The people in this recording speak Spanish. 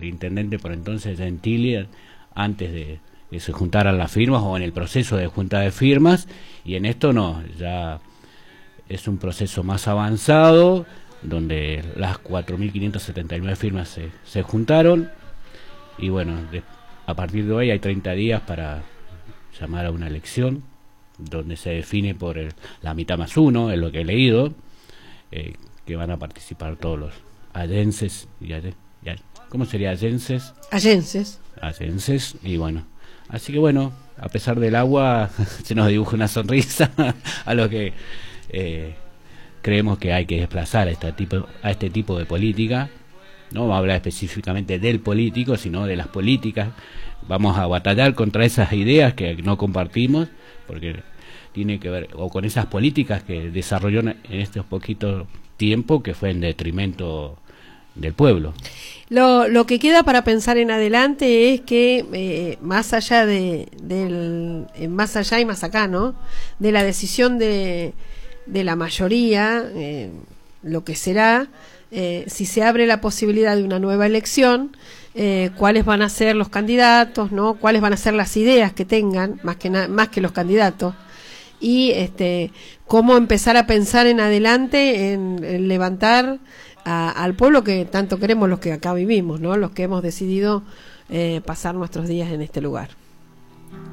intendente por entonces Gentili, antes de que se juntaran las firmas o en el proceso de junta de firmas, y en esto no, ya es un proceso más avanzado, donde las 4.579 firmas se juntaron, y bueno, a partir de hoy hay 30 días para llamar a una elección, donde se define por la mitad más uno, es lo que he leído, que van a participar todos los allenses, ¿cómo sería allenses? Allenses, y bueno, así que bueno, a pesar del agua, se nos dibuja una sonrisa a lo que creemos que hay que desplazar a este tipo de política. No vamos a hablar específicamente del político, sino de las políticas. Vamos a batallar contra esas ideas que no compartimos, porque tiene que ver o con esas políticas que desarrolló en estos poquitos tiempos, que fue en detrimento del pueblo. Lo que queda para pensar en adelante es que más allá más allá y más acá, ¿no?, de la decisión de la mayoría, lo que será, si se abre la posibilidad de una nueva elección, cuáles van a ser los candidatos, ¿no?, cuáles van a ser las ideas que tengan, más que los candidatos, y cómo empezar a pensar en adelante en levantar al pueblo que tanto queremos los que acá vivimos, ¿no?, los que hemos decidido pasar nuestros días en este lugar.